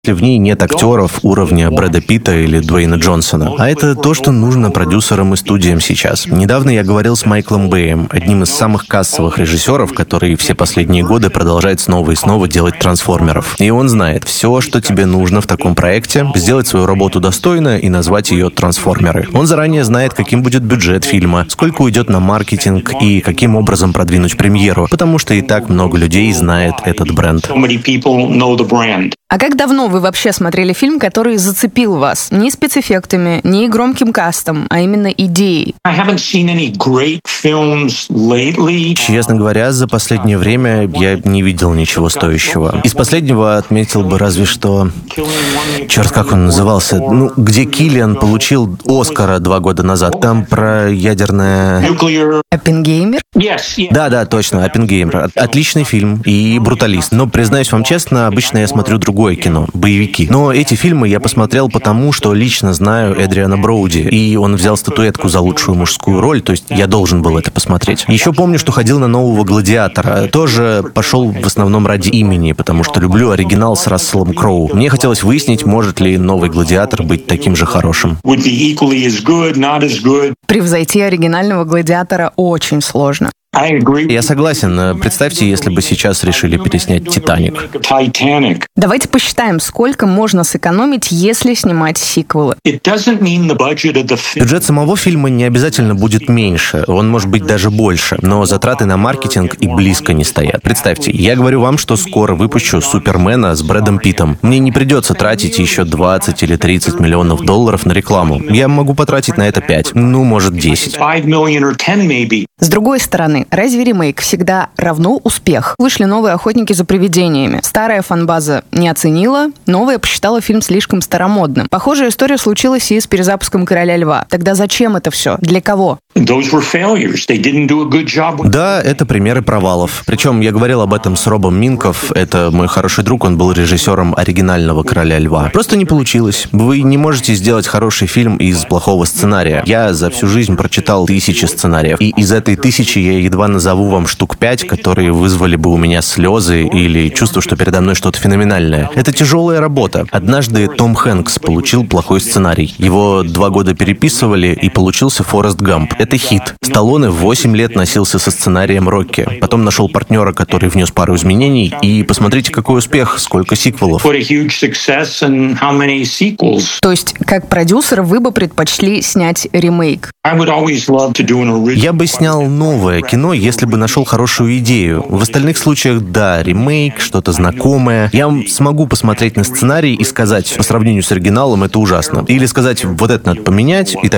В ней нет актеров уровня Брэда Питта или Дуэйна Джонсона. А это то, что нужно продюсерам и студиям сейчас. Недавно я говорил с Майклом Бэем, одним из самых кассовых режиссеров, который все последние годы продолжает снова и снова делать трансформеров. И он знает, все, что тебе нужно в таком проекте, сделать свою работу достойно и назвать ее «Трансформеры». Он заранее знает, каким будет бюджет фильма, сколько уйдет на маркетинг и каким образом продвинуть премьеру, потому что и так много людей знает этот бренд. А как давно вы вообще смотрели фильм, который зацепил вас? Не спецэффектами, не громким кастом, а именно идеей? Честно говоря, за последнее время я не видел ничего стоящего. Из последнего отметил бы разве что... Черт, как он назывался? Где Киллиан получил Оскара 2 года назад. Там про ядерное... Оппенгеймер? Да, точно, Оппенгеймер. Отличный фильм и бруталист. Но, признаюсь вам честно, обычно я смотрю другое кино, боевики. Но эти фильмы я посмотрел потому, что лично знаю Эдриана Броуди, и он взял статуэтку за лучшую мужскую роль, то есть я должен был это посмотреть. Еще помню, что ходил на нового «Гладиатора». Тоже пошел в основном ради имени, потому что люблю оригинал с Расселом Кроу. Мне хотелось выяснить, может ли новый «Гладиатор» быть таким же хорошим. Превзойти оригинального «Гладиатора» очень сложно. Я согласен. Представьте, если бы сейчас решили переснять «Титаник». Давайте посчитаем, сколько можно сэкономить, если снимать сиквелы. Бюджет самого фильма не обязательно будет меньше, он может быть даже больше, но затраты на маркетинг и близко не стоят. Представьте, я говорю вам, что скоро выпущу «Супермена» с Брэдом Питтом. Мне не придется тратить еще 20 или 30 миллионов долларов на рекламу. Я могу потратить на это 5, может 10. С другой стороны, разве ремейк всегда равно успех? Вышли новые «Охотники за привидениями». Старая фан-база не оценила, новая посчитала фильм слишком старомодным. Похожая история случилась и с перезапуском «Короля льва». Тогда зачем это все? Для кого? Да, это примеры провалов. Причем я говорил об этом с Робом Минков. Это мой хороший друг, он был режиссером оригинального «Короля льва». Просто не получилось. Вы не можете сделать хороший фильм из плохого сценария. Я за всю жизнь прочитал 1000 сценариев. И из этой 1000 я едва назову вам штук 5, которые вызвали бы у меня слезы или чувство, что передо мной что-то феноменальное. Это тяжелая работа. Однажды Том Хэнкс получил плохой сценарий. Его 2 года переписывали, и получился «Форест Гамп». Это хит. Сталлоне 8 лет носился со сценарием «Рокки». Потом нашел партнера, который внес пару изменений, и посмотрите, какой успех, сколько сиквелов. То есть, как продюсер, вы бы предпочли снять ремейк? Я бы снял новое кино, если бы нашел хорошую идею. В остальных случаях, да, ремейк, что-то знакомое. Я смогу посмотреть на сценарий и сказать, по сравнению с оригиналом, это ужасно. Или сказать, вот это надо поменять, и